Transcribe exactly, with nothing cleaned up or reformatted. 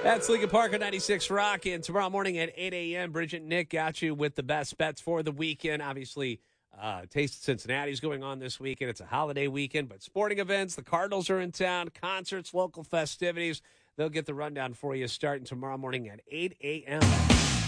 That's Lincoln Park on ninety-six Rock. And tomorrow morning at eight a.m., Bridget and Nick got you with the best bets for the weekend. Obviously, uh, Taste of Cincinnati is going on this weekend. It's a holiday weekend, but sporting events, the Cardinals are in town, concerts, local festivities. They'll get the rundown for you starting tomorrow morning at eight a.m.